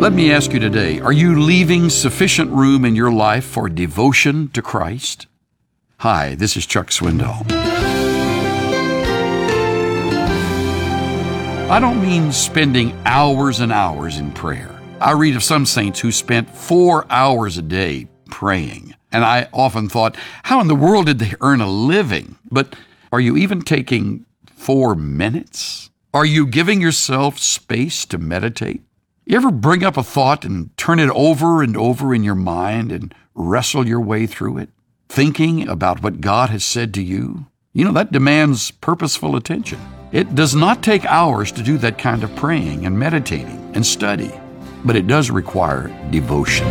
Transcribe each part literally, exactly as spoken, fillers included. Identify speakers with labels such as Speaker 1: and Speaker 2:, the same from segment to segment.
Speaker 1: Let me ask you today, are you leaving sufficient room in your life for devotion to Christ? Hi, this is Chuck Swindoll. I don't mean spending hours and hours in prayer. I read of some saints who spent four hours a day praying. And I often thought, how in the world did they earn a living? But are you even taking four minutes? Are you giving yourself space to meditate? You ever bring up a thought and turn it over and over in your mind and wrestle your way through it, thinking about what God has said to you? You know, that demands purposeful attention. It does not take hours to do that kind of praying and meditating and study, but it does require devotion.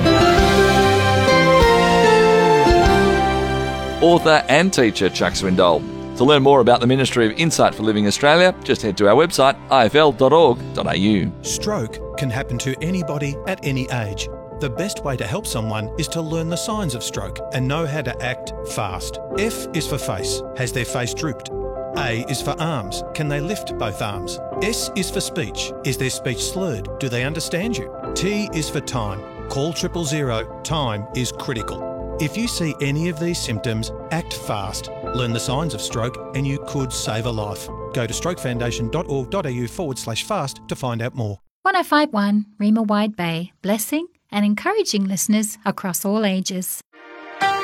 Speaker 2: Author and teacher Chuck Swindoll. To learn more about the Ministry of Insight for Living Australia, just head to our website, i f l dot org dot a u.
Speaker 3: Stroke can happen to anybody at any age. The best way to help someone is to learn the signs of stroke and know how to act fast. F is for face. Has their face drooped? A is for arms. Can they lift both arms? S is for speech. Is their speech slurred? Do they understand you? T is for time. Call triple zero. Time is critical. If you see any of these symptoms, act fast. Learn the signs of stroke and you could save a life. Go to strokefoundation.org.au forward slash fast to find out more.
Speaker 4: one oh five point one Rima Wide Bay, blessing and encouraging listeners across all ages.